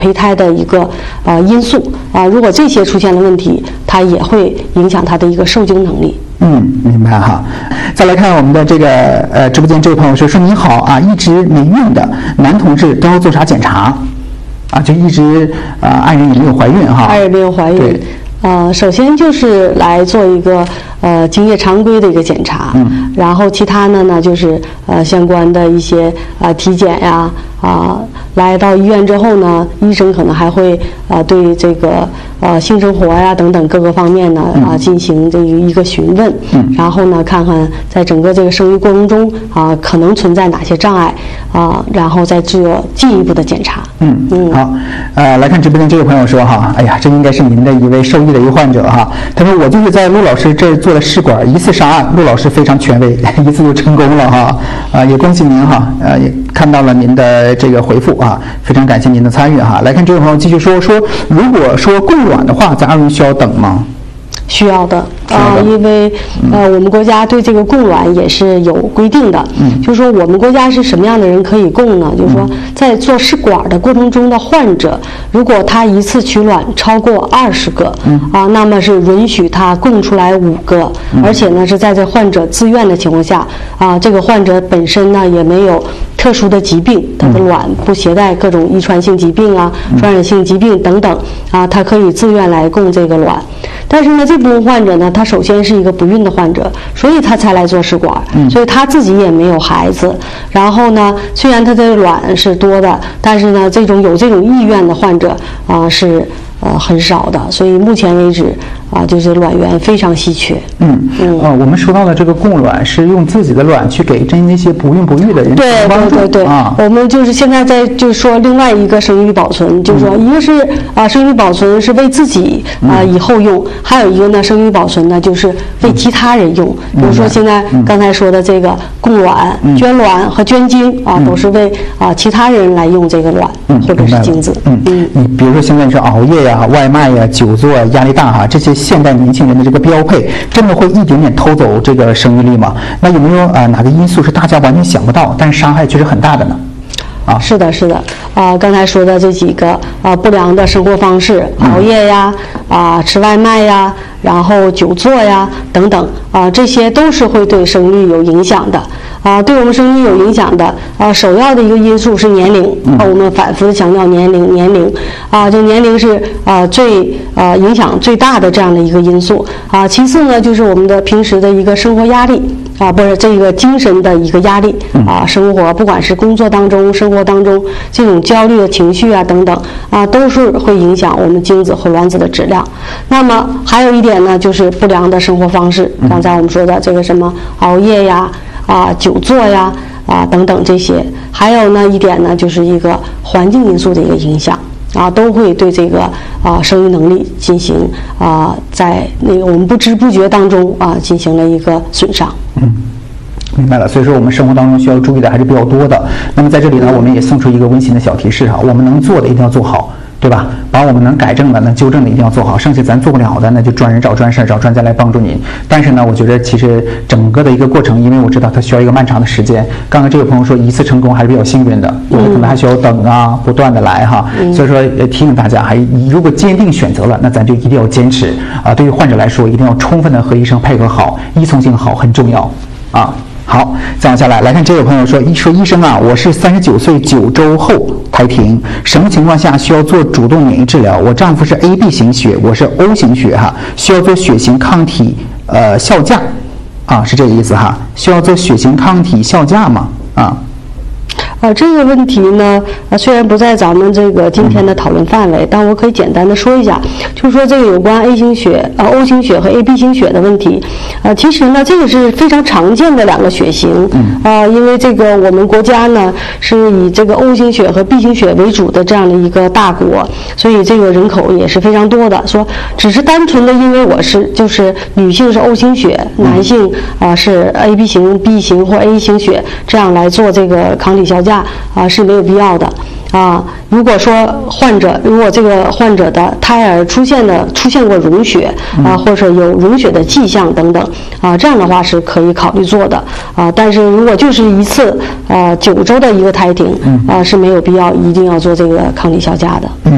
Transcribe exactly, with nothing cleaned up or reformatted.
胚胎的一个呃因素啊、呃，如果这些出现了问题，它也会影响它的一个受精能力。 嗯，明白哈。再来看我们的这个呃直播间这位朋友说说您好啊，一直没孕的男同志都要做啥检查？啊，就一直呃爱人也没有怀孕哈。 爱人没有怀孕。呃，首先就是来做一个呃精液常规的一个检查，嗯，然后其他的呢就是呃相关的一些呃体检呀，啊、呃，来到医院之后呢，医生可能还会呃对这个呃性生活呀等等各个方面呢啊、呃、进行这个一个询问，嗯，然后呢看看在整个这个生育过程中啊、呃、可能存在哪些障碍啊、呃，然后再做进一步的检查。 嗯嗯，好，呃，来看直播间这位朋友说哈，哎呀，这应该是您的一位受益的一个患者哈。他说我就是在陆老师这儿做了试管，一次上岸，陆老师非常权威，一次就成功了哈。啊、呃，也恭喜您哈，呃，也看到了您的这个回复啊，非常感谢您的参与哈。来看这位朋友继续说说，如果说供卵的话，咱二人需要等吗？ 需要的啊、呃，因为呃，我们国家对这个供卵也是有规定的。嗯，就是说我们国家是什么样的人可以供呢？就是说在做试管的过程中的患者，如果他一次取卵超过二十个，嗯啊，那么是允许他供出来五个，嗯、而且呢是在这患者自愿的情况下啊，这个患者本身呢也没有特殊的疾病，他的卵不携带各种遗传性疾病啊、传染性疾病等等啊，他可以自愿来供这个卵。但是呢，这部分患者呢，他首先是一个不孕的患者，所以他才来做试管，嗯、所以他自己也没有孩子。然后呢，虽然他的卵是多的，但是呢，这种有这种意愿的患者啊、呃、是呃很少的，所以目前为止啊、呃，就是卵源非常稀缺。 嗯嗯呃，我们说到的这个供卵是用自己的卵去给真那些不孕不育的人对对对对啊，我们就是现在在就是说另外一个生育保存，就是说一个是啊、呃、生育保存是为自己啊、呃、以后用，还有一个呢生育保存呢就是为其他人用，比如说现在刚才说的这个供卵、嗯、捐卵和捐精啊，都是为啊、呃、其他人来用这个卵、嗯、或者是精子。 嗯嗯，你比如说现在你说熬夜呀、外卖呀、久坐、压力大哈，这些现代年轻人的这个标配，真的会一点点偷走这个生育力吗？那有没有啊、呃、哪个因素是大家完全想不到，但是伤害却是很大的呢？ 啊，是的，是的，啊、呃，刚才说的这几个啊、呃、不良的生活方式，熬夜呀，啊、呃、吃外卖呀，然后久坐呀等等啊、呃，这些都是会对生育有影响的啊、呃，对我们生育有影响的啊、呃，首要的一个因素是年龄啊、呃，我们反复的强调年龄，年龄啊，这、呃、年龄是啊、呃、最呃影响最大的这样的一个因素啊、呃，其次呢就是我们的平时的一个生活压力。啊，不是这个精神的一个压力啊，生活不管是工作当中、生活当中这种焦虑的情绪啊等等啊，都是会影响我们精子和卵子的质量。那么还有一点呢，就是不良的生活方式，刚才我们说的这个什么熬夜呀、啊久坐呀、啊等等这些，还有呢一点呢，就是一个环境因素的一个影响。啊，都会对这个啊生育能力进行啊，在那个我们不知不觉当中啊进行了一个损伤。 嗯，明白了。所以说我们生活当中需要注意的还是比较多的。那么在这里呢，我们也送出一个温馨的小提示哈，我们能做的一定要做好。对吧？把我们能改正的、能纠正的一定要做好，剩下咱做不了的，那就专人找专事，找专家来帮助您。但是呢，我觉得其实整个的一个过程，因为我知道它需要一个漫长的时间。刚刚这位朋友说一次成功还是比较幸运的，有的可能还需要等啊，不断的来哈。嗯、所以说呃提醒大家，还如果坚定选择了，那咱就一定要坚持啊。对于患者来说，一定要充分的和医生配合好，依从性好很重要啊。好，再往下来，来看这位朋友说，医说医生啊，我是三十九岁九周后胎停，什么情况下需要做主动免疫治疗？我丈夫是 A B 型血，我是 O 型血哈，需要做血型抗体呃效价啊，是这个意思哈，需要做血型抗体效价吗？啊。 呃，这个问题呢，呃，虽然不在咱们这个今天的讨论范围，但我可以简单的说一下，就是说这个有关 A 型血、呃 O 型血和 A B 型血的问题，呃，其实呢，这个是非常常见的两个血型，啊、呃，因为这个我们国家呢是以这个 O 型血和 B 型血为主的这样的一个大国，所以这个人口也是非常多的。说只是单纯的因为我是就是女性是 O 型血，男性啊、呃、是 A B 型、B 型或 A 型血，这样来做这个抗体效价。啊是没有必要的啊。如果说患者如果这个患者的胎儿出现的出现过溶血啊，或者有溶血的迹象等等啊，这样的话是可以考虑做的啊。但是如果就是一次啊九周的一个胎停啊，是没有必要一定要做这个抗体效价的。